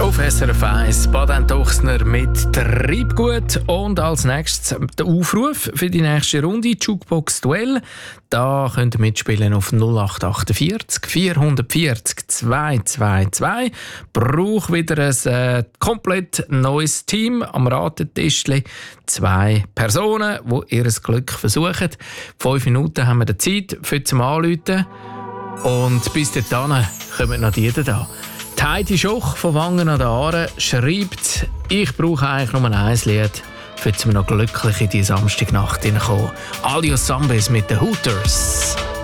auf SRF 1 Baden-Tuchsner mit Treibgut und als nächstes der Aufruf für die nächste Runde Jukebox Duell. Da könnt ihr mitspielen auf 0848 440 222. Braucht wieder ein komplett neues Team am Ratentischli. 2 Personen, die ihr Glück versuchen. 5 Minuten haben wir Zeit für zum Anrufen. Und bis dahin kommen noch die da. Heidi Schoch von Wangen an den Aare schreibt, ich brauche eigentlich nur ein Lied, für dass wir noch glücklich in die Samstagnacht hineinkommen. Alios Zambes mit den Hooters.